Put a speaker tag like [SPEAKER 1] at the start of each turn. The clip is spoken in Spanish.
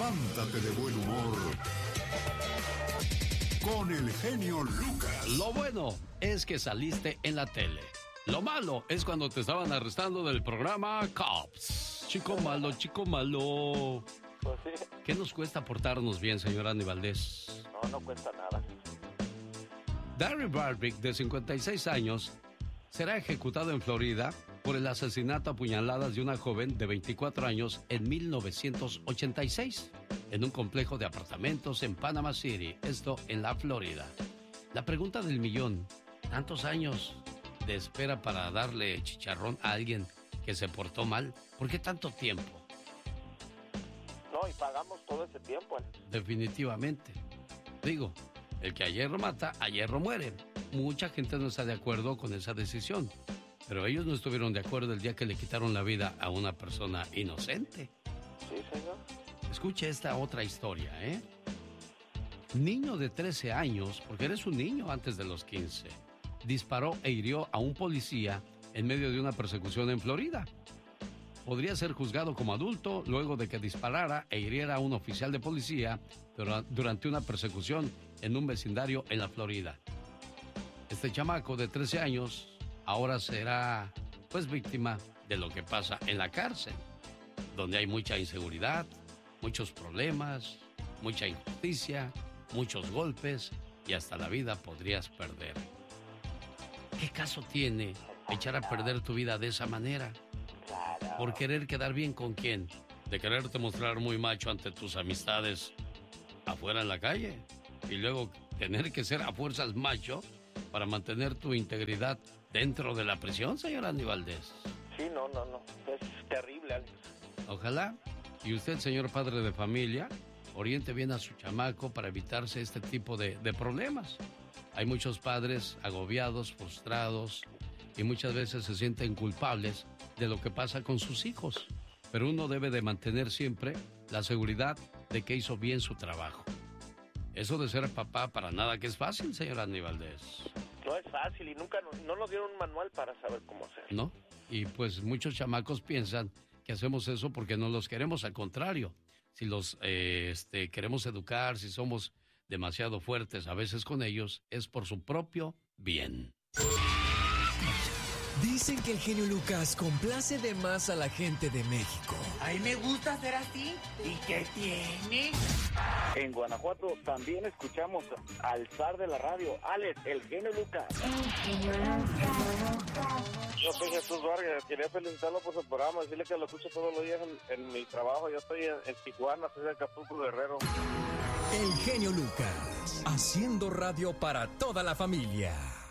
[SPEAKER 1] levántate de buen humor con el genio Lucas.
[SPEAKER 2] Lo bueno es que saliste en la tele. Lo malo es cuando te estaban arrestando del programa Cops. Chico malo, chico malo.
[SPEAKER 3] Pues sí.
[SPEAKER 2] ¿Qué nos cuesta portarnos bien, señor Andy Valdés?
[SPEAKER 3] No cuesta nada.
[SPEAKER 2] Darryl Barbic, de 56 años, será ejecutado en Florida por el asesinato a puñaladas de una joven de 24 años en 1986, en un complejo de apartamentos en Panama City, esto en la Florida. La pregunta del millón, ¿tantos años de espera para darle chicharrón a alguien que se portó mal? ¿Por qué tanto tiempo?
[SPEAKER 3] No, y pagamos todo ese tiempo.
[SPEAKER 2] Definitivamente. Digo, el que a hierro mata, a hierro muere. Mucha gente no está de acuerdo con esa decisión, pero ellos no estuvieron de acuerdo el día que le quitaron la vida a una persona inocente.
[SPEAKER 3] Sí, señor.
[SPEAKER 2] Escuche esta otra historia, ¿eh? Niño de 13 años, porque eres un niño antes de los 15, disparó e hirió a un policía en medio de una persecución en Florida. Podría ser juzgado como adulto luego de que disparara e hiriera a un oficial de policía durante una persecución en un vecindario en la Florida. Este chamaco de 13 años ahora será, pues, víctima de lo que pasa en la cárcel, donde hay mucha inseguridad, muchos problemas, mucha injusticia, muchos golpes y hasta la vida podrías perder. ¿Qué caso tiene echar a perder tu vida de esa manera? ¿Por querer quedar bien con quién? ¿De quererte mostrar muy macho ante tus amistades afuera en la calle? Y luego tener que ser a fuerzas macho para mantener tu integridad dentro de la prisión, señor Andy Valdés.
[SPEAKER 3] Sí, no. Es terrible, Alex.
[SPEAKER 2] Ojalá. Y usted, señor padre de familia, oriente bien a su chamaco para evitarse este tipo de problemas. Hay muchos padres agobiados, frustrados y muchas veces se sienten culpables de lo que pasa con sus hijos. Pero uno debe de mantener siempre la seguridad de que hizo bien su trabajo. Eso de ser papá para nada que es fácil, señor Andy Valdés.
[SPEAKER 3] No es fácil y nunca no nos dieron un manual para saber cómo hacer.
[SPEAKER 2] ¿No? Y pues muchos chamacos piensan que hacemos eso porque no los queremos. Al contrario, si los queremos educar, si somos demasiado fuertes a veces con ellos, es por su propio bien.
[SPEAKER 4] Dicen que el genio Lucas complace de más a la gente de México.
[SPEAKER 5] A mí me gusta ser así. ¿Y qué tiene?
[SPEAKER 3] En Guanajuato también escuchamos al zar de la radio, Alex, el genio Lucas. Yo soy Jesús Vargas, quería felicitarlo por su programa, decirle que lo escucho todos los días en mi trabajo. Yo estoy en Tijuana, soy de Acapulco, Guerrero.
[SPEAKER 4] El genio Lucas, haciendo radio para toda la familia.